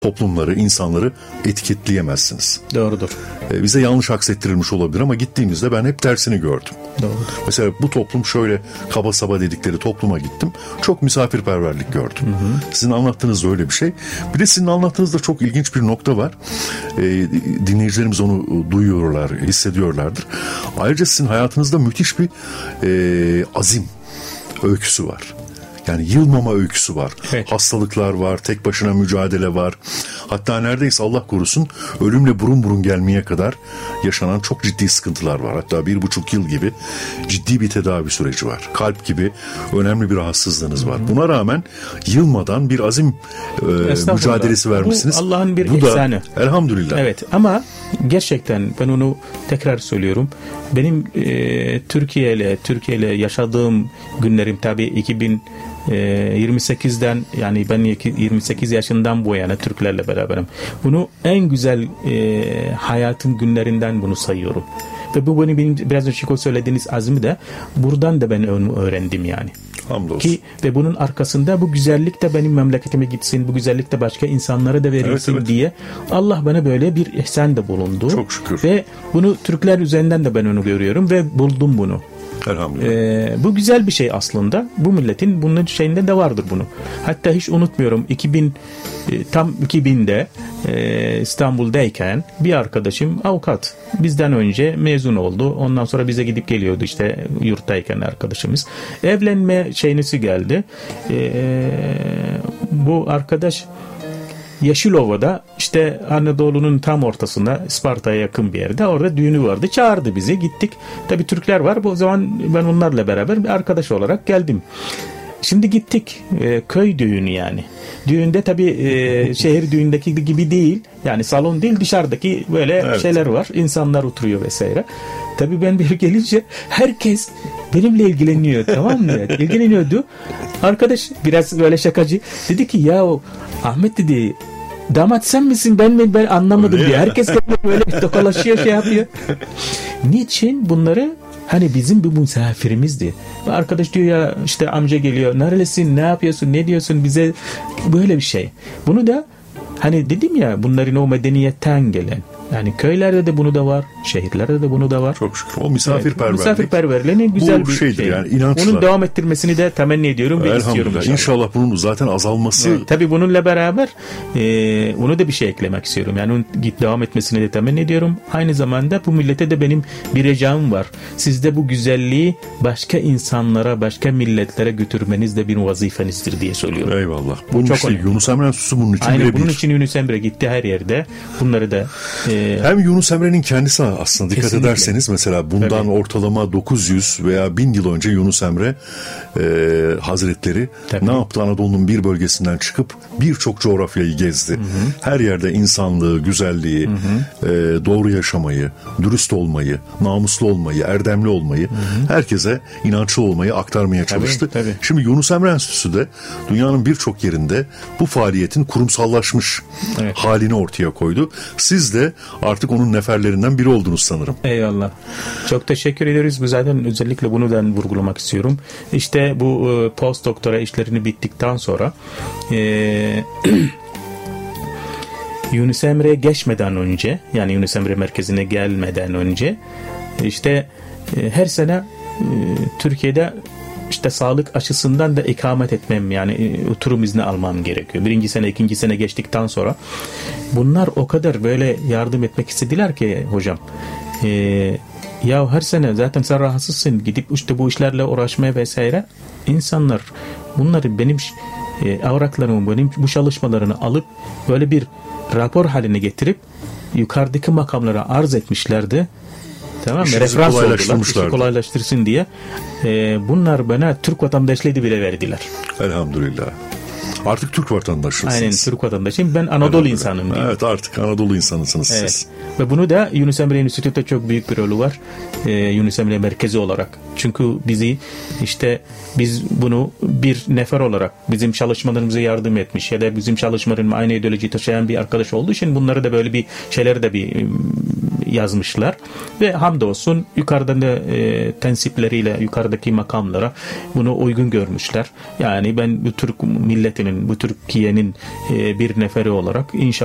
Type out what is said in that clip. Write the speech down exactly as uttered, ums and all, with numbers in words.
toplumları, insanları etiketleyemezsiniz. Doğrudur. Ee, bize yanlış aksettirilmiş olabilir ama gittiğimizde ben hep tersini gördüm. Doğrudur. Mesela bu toplum şöyle kaba saba dedikleri topluma gittim. Çok misafirperverlik gördüm. Hı hı. Sizin anlattığınız da öyle bir şey. Bir de sizin anlattığınızda çok ilginç bir nokta var. Ee, dinleyicilerimiz onu duyuyorlar, hissediyorlardır. Ayrıca sizin hayatınızda müthiş bir e, azim öyküsü var. Yani yılmama öyküsü var. Evet. Hastalıklar var, tek başına mücadele var. Hatta neredeyse Allah korusun ölümle burun burun gelmeye kadar yaşanan çok ciddi sıkıntılar var. Hatta bir buçuk yıl gibi ciddi bir tedavi süreci var. Kalp gibi önemli bir rahatsızlığınız var. Buna rağmen yılmadan bir azim e, mücadelesi vermişsiniz. Bu Allah'ın bir Bu ihsanı. Da, elhamdülillah. Evet ama gerçekten ben onu tekrar söylüyorum. Benim e, Türkiye ile Türkiye ile yaşadığım günlerim tabii iki bin yirmi sekizden yani ben yirmi sekiz yaşından bu yana Türklerle beraberim. Bunu en güzel e, hayatım günlerinden bunu sayıyorum. Ve bu benim biraz önce söylediğiniz azmi de buradan da ben öğrendim yani. Hamdolsun. Ki ve bunun arkasında bu güzellik de benim memleketime gitsin, bu güzellik de başka insanlara da verilsin, evet, evet, diye Allah bana böyle bir ihsan da bulundu. Çok şükür. Ve bunu Türkler üzerinden de ben onu görüyorum ve buldum bunu. Elhamdülillah. Ee, bu güzel bir şey aslında. Bu milletin bunun şeyinde de vardır bunu. Hatta hiç unutmuyorum iki bin e, tam iki binde e, İstanbul'dayken bir arkadaşım avukat. Bizden önce mezun oldu. Ondan sonra bize gidip geliyordu işte yurttayken arkadaşımız. Evlenme şeynisi geldi. E, bu arkadaş Yeşilova'da işte Anadolu'nun tam ortasında Isparta'ya yakın bir yerde orada düğünü vardı. Çağırdı bizi. Gittik. Tabii Türkler var. O zaman ben onlarla beraber bir arkadaş olarak geldim. Şimdi gittik. E, köy düğünü yani. Düğünde tabii e, şehir düğündeki gibi değil. Yani salon değil dışarıdaki böyle evet, şeyler var. İnsanlar oturuyor vesaire. Tabii ben bir gelince herkes benimle ilgileniyor, tamam mı? İlgileniyordu. Arkadaş biraz böyle şakacı. Dedi ki ya Ahmet dedi damat sen misin ben mi ben anlamadım diye. Herkes böyle tokalaşıyor şey yapıyor. Niçin bunları? Hani bizim bir misafirimizdi. Arkadaş diyor ya işte amca geliyor. Nerelisin? Ne yapıyorsun? Ne diyorsun? Bize böyle bir şey. Bunu da hani dedim ya bunların o medeniyetten gelen. Yani köylerde de bunu da var, şehirlerde de bunu da var. Çok şükür. O misafirperverlik. Evet, misafirperverliğinin güzel bu bir şeydir şey. Yani inançla. Bunun devam ettirmesini de temenni ediyorum ve istiyorum inşallah. İnşallah bunun zaten azalması. Evet, tabii bununla beraber e, onu da bir şey eklemek istiyorum. Yani onun devam etmesini de temenni ediyorum. Aynı zamanda bu millete de benim bir ricam var. Sizde bu güzelliği başka insanlara, başka milletlere götürmeniz de bir vazifenizdir diye söylüyorum. Eyvallah. Bunun çok işte Yunus Emre Enstitüsü bunun için Aynen, birebir. bunun için Yunus Emre gitti her yerde. Bunları da e, hem Yunus Emre'nin kendisi aslında dikkat kesinlikle ederseniz mesela bundan tabii ortalama dokuz yüz veya bin yıl önce Yunus Emre e, Hazretleri tabii ne yaptı? Anadolu'nun bir bölgesinden çıkıp birçok coğrafyayı gezdi. Hı hı. Her yerde insanlığı, güzelliği, hı hı. E, doğru yaşamayı, dürüst olmayı, namuslu olmayı, erdemli olmayı, hı hı. herkese inançlı olmayı aktarmaya çalıştı. Tabii, tabii. Şimdi Yunus Emre Enstitüsü de dünyanın birçok yerinde bu faaliyetin kurumsallaşmış evet. halini ortaya koydu. Siz de artık onun neferlerinden biri oldunuz sanırım. Eyvallah. Çok teşekkür ederiz. Bu zaten özellikle bunu ben vurgulamak istiyorum. İşte bu e, post doktora işlerini bittikten sonra e, Yunus Emre'ye geçmeden önce yani Yunus Emre merkezine gelmeden önce işte e, her sene e, Türkiye'de işte sağlık açısından da ikamet etmem yani oturum izni almam gerekiyor. Birinci sene, ikinci sene geçtikten sonra bunlar o kadar böyle yardım etmek istediler ki hocam. Ee, ya her sene zaten sen rahatsızsın gidip işte bu işlerle uğraşmaya vesaire. İnsanlar bunları benim e, avraklarımı, benim bu çalışmalarını alıp böyle bir rapor haline getirip yukarıdaki makamlara arz etmişlerdi. Tamam mı? Referans oldular. İşi kolaylaştırsın diye. Ee, bunlar bana Türk vatandaşlığı bile verdiler. Elhamdülillah. Artık Türk vatandaşısınız. Aynen Türk vatandaşıyım. Ben Anadolu insanım. Evet artık Anadolu insanısınız evet. siz. Ve bunu da Yunus Emre Enstitüsü'nde çok büyük bir rolü var. Ee, Yunus Emre merkezi olarak. Çünkü bizi işte biz bunu bir nefer olarak bizim çalışmalarımıza yardım etmiş ya da bizim çalışmalarımız aynı ideoloji taşıyan bir arkadaş olduğu için bunları da böyle bir şeyleri de bir yazmışlar ve hamdolsun yukarıdan da e, tensipleriyle yukarıdaki makamlara bunu uygun görmüşler. Yani ben bu Türk milletinin, bu Türkiye'nin e, bir neferi olarak inşallah